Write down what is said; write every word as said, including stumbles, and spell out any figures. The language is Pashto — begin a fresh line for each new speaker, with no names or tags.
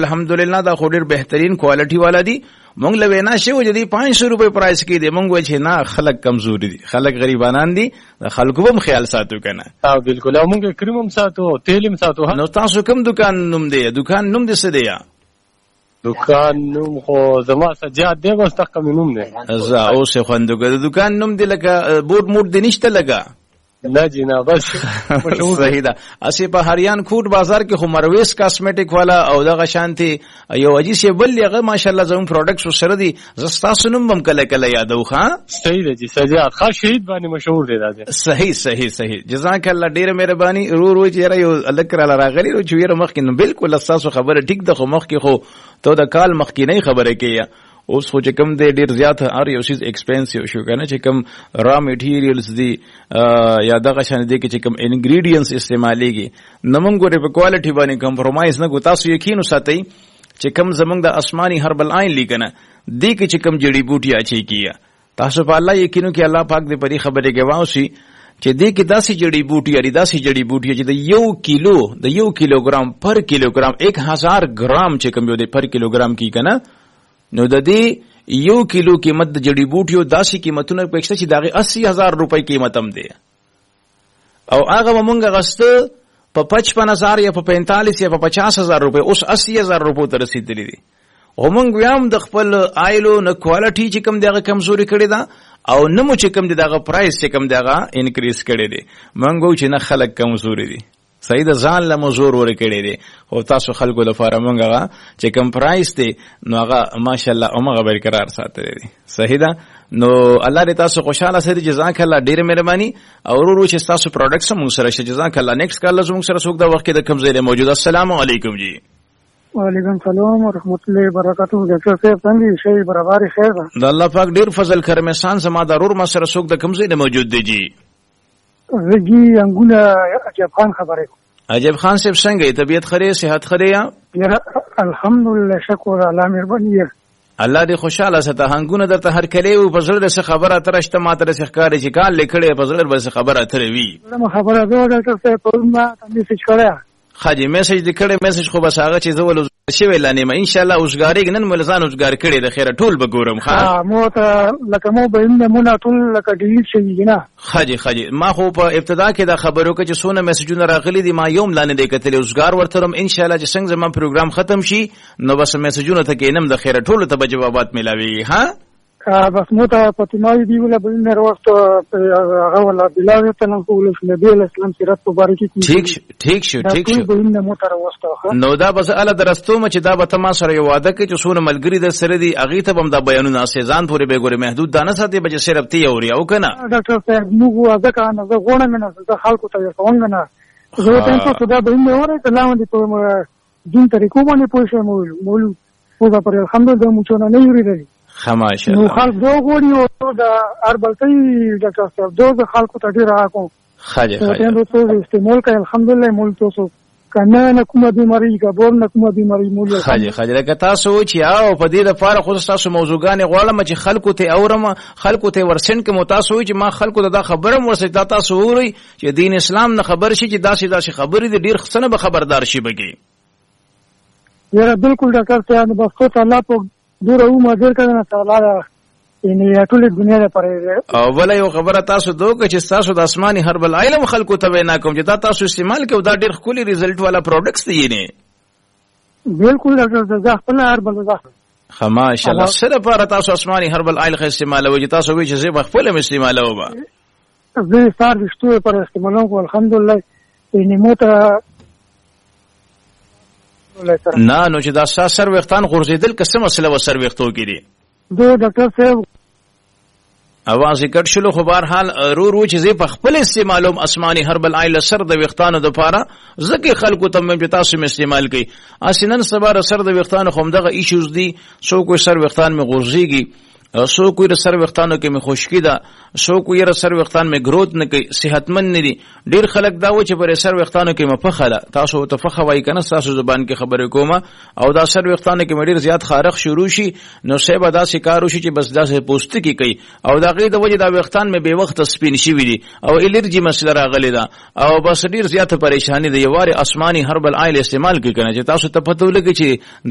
الحمدلله دا خو ډیر بهترین کوالټي والا دي. مونږ له وینا شو چې دی پانچ سو روپے پرایس کې دی، مونږ وای چې نه خلک کمزوري دي، خلک غریبانان دي، خلکو هم خیال ساتو کنه.
ها بالکل، او مونږ کریم هم ساتو، تیل هم ساتو.
نو تاسو کوم دکان نوم دی؟ دکان نوم دې څه دی؟
دکان نوم خو زما سجاد دی، بس تکم نوم دی.
زه اوس خوندو د دکان نوم دی لکه بورډ موډ دی نشته لگا؟
نه جناب بس
صحیح ده. اسی په هریان کوټ بازار کې خو مرویس کاسمیټک والا او دغه شانتي یو اجي سی بل یغه ماشاءالله زموږ پروډکټس سره دي. زستا سنم بم کله کله یادو ښا.
صحیح ده جی، سجاد خاص شهید باندې مشهور دی دا.
صحیح صحیح صحیح، جزاک الله ډیره مهرباني. رو رو چې یو الک را راغلی رو چې ویره مخ کې بالکل تاسو خبره ټیک ده، خو مخ کې خو ته د کال مخ کې نه خبره کیه. اوس خو چې کم دی ډیر زیات هر یو شیز ایکسپنسیو شو کنه، چې کم را میټیریلز دی یا دغه شان دی چې کم انګریډینټس استعمالېږي، نمون ګورې په کوالټي باندې کمپرومایز نه کو. تاسو یقین وساتئ چې کم زمونږ د آسماني هربل عین لیکنه دی کې چې کم جړی بوټي اچي کیه، تاسو په الله یقینو کې الله پاک دې پرې خبره گواوسی چې دی کې داسې جړی بوټي اړي داسې جړی بوټي چې د یو کیلو د یو کیلوګرام پر کیلوګرام ایک هزار ګرام چې کم یو دی پر کیلوګرام کی کنه، نو د دې یو کیلو قیمت د جړی بوټیو داسې قیمتونه پکښته چې دغه اسی هزار روپۍ قیمت هم دی، او هغه مونږ غسته په پچپن هزار یا په پینتالیس یا په پچاس هزار روپۍ، اوس اسی هزار روپو ته رسیدلی دي. او مونږ ویام د خپل آیلو نه کوالټي چې کم دغه کمزوري کړی دا، او نمو چې کم دغه پرایس چې کم دغه انکریز کړی دی. مونږ وو چې نه خلک کمزوري دي، صحیح ده، ځان له مزور ور کړی دی، او تاسو خلکو لپاره مونږه چې کم پرایس دی نو هغه ماشاءالله هغه برقرار ساتلی دی. صحیح ده، نو الله دې تاسو خوشاله سره. جزاک الله ډېر مهرباني. او ورو چې تاسو پروډکټس موږ سره شي. جزاک الله. نیکسټ کال زموږ سره څوک دا وخت کې د کوم ځای موجود؟ السلام علیکم جی.
وعلیکم السلام ورحمۃ اللہ وبرکاتہ. ډاکټر صاحب څنګه شي؟ برابر خیر ده؟ د
الله پاک ډېر فضل کرم احسان زما ضرور ما سره څوک د کوم ځای موجود دی جی؟
زګي انګونه عجب خان خبره.
عجب خان صاحب څنګه طبیعت خره صحت خره یا؟
الحمدلله شکر الله مهرباني.
الله دې خوشاله سته. هنګونه درته هر کله او په زړه څه خبره ترشته ماته څه ښکارې چې کال لیکړې په زړه به څه خبره تر وی.
نو خبره ده ډاکټر صاحب په ما میسج کړه.
خاجي میسج دې کړه، میسج خو بس هغه چې زول شوی لانه ما ان شاء الله اوسګاری نن ملزان اوسګار کړي د خیره ټول به ګورم. ها
مو ته لکه مو به نمونه ټول لکه ډیلیټ شي نه.
خاجي خاجي ما خو په ابتدا کې دا خبرو کې چې سونه میسجونه راغلي دي ما یوم لانه دې کتل اوسګار ورترم ان شاء الله چې څنګه زما پروګرام ختم شي نو بس میسجونه ته کې نم د خیره ټول ته به جوابات ملاوي. ها
بس مو ته پاتمای دی ولا بل نه وخت هغه ولا بلال ته نن کوول نبی اسلام سیرت مبارکي
ٹھیک ٹھیک شو ٹھیک شو. نو دا بس اله درستو چې دا به تما سره یو واده کې چې سونه ملګری د سره دی اغه ته بم دا بیانونه سيزان پورې به ګوره محدود دانه ساتي به صرف تی اوري او کنه.
ډاکټر صاحب موږ واده کنه زه غوڼه منه زه خلکو ته څنګه نه زه ته څه دا به نه وره کلام دي په دین طریقو باندې پوښتنه مول مول خدا پر الحمدلله موږ نه یوري
خماشه
نو خلق دو غوړي او دا اربلتي ډاکټر صاحب دو خلکو ته ډیر راکو
خاجه خاجه
ته ته استعمال کوي الحمدلله مول تاسو کنه نه کومه بیماری کا بور نه کومه بیماری مول
خاجه خاجه لکه تاسو چې او په دې لپاره خو تاسو موضوعګان غواړم چې خلکو ته اورم خلکو ته ورسن کې متاسو چې ما خلکو ته دا خبرم ورسې تاسو ووري چې دین اسلام نه خبر شي چې داسې داسې خبرې دې ډیر خصنه به خبردار شي بګي.
یاره بالکل ډاکټر صاحب بس ته الله په دور او مدیر کنه تعالی یعنی ټول دنیا لپاره.
او بل یو خبره تاسو دوه چې تاسو د آسماني هربل علم خلکو ته وینا کوم چې تاسو استعمال کوي دا ډیر خولي ریزلټ والا پروډکټس دي نه.
بالکل ډاکټر صاحب خپل هربل ده.
ماشاءالله سره پر تاسو آسماني هربل عیل خ استعمال وي تاسو وی چې زه خپل استعمالو با.
زه سار وشتو پر استعمالو کو الحمدلله یعنی موته
نه نو چې دا سر وختان غورځیدل که څه مسله و سر وختو کې دي
دو ډاکټر صاحب
اواز کټ شلو خو بهر حال رو رو چې زی په خپل استعمالوم آسماني هربل عیل سر د وختانو د پاره زکه خلکو ته مې تاسو مې استعمال کوي اسنن سبا سر د وختانو خو دغه ایشوز دي سو کوئی سر وختان مې غورځيږي سو کوئی سر وختانو کې مې خشکی ده سو کوئی سر وختان مې گروث نه کوي صحتمند نه دي ډیر خلک دا و چې پر سر وختانو کې مفخله تاسو ته فخوي کنه تاسو زبان کې خبرې کومه او دا سر وختانو کې ډیر زیات خارخ شروع شي نو سبا دا شکارو شي چې بس دا سه پوسټ کې کوي او دا غي د وجه دا وختان مې به وخت سپین شي وي او الرجی مسله راغلی ده او بس ډیر زیات پریشانی ده یواره آسماني هربل عیل استعمال کوي کنه چې تاسو ته پته ولګي چې